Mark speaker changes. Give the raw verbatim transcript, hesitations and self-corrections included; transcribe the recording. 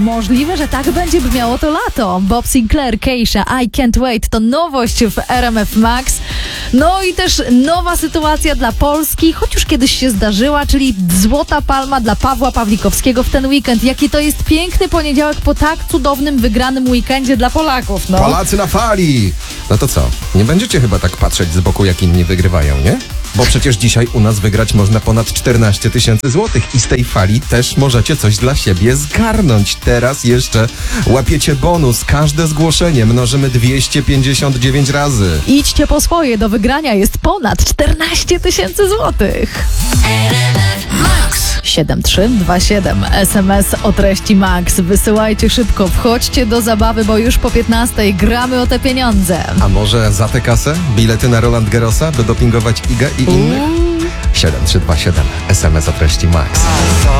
Speaker 1: Możliwe, że tak będzie brzmiało to lato. Bob Sinclair, Keisha, I Can't Wait to nowość w R M F Max. No i też nowa sytuacja dla Polski, choć już kiedyś się zdarzyła, czyli Złota Palma dla Pawła Pawlikowskiego w ten weekend. Jaki to jest piękny poniedziałek po tak cudownym, wygranym weekendzie dla Polaków, no.
Speaker 2: Polacy na fali! No to co? Nie będziecie chyba tak patrzeć z boku, jak inni wygrywają, nie? Bo przecież dzisiaj u nas wygrać można ponad czternaście tysięcy złotych i z tej fali też możecie coś dla siebie zgarnąć. Teraz jeszcze łapiecie bonus. Każde zgłoszenie mnożymy dwieście pięćdziesiąt dziewięć razy.
Speaker 1: Idźcie po swoje, do wygrania jest ponad czternaście tysięcy złotych. siedem trzy dwa siedem. S M S o treści Max. Wysyłajcie szybko, wchodźcie do zabawy, bo już po piętnastej gramy o te pieniądze.
Speaker 2: A może za tę kasę bilety na Roland Garrosa, by dopingować Igę i innych? siedem trzy dwa siedem. S M S o treści Max.